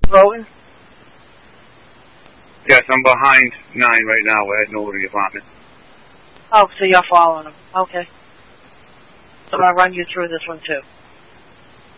Rowan? Yes, I'm behind 9 right now. We're heading over to the apartment. Oh, so you're following him. Okay. So I'm going to run you through this one, too.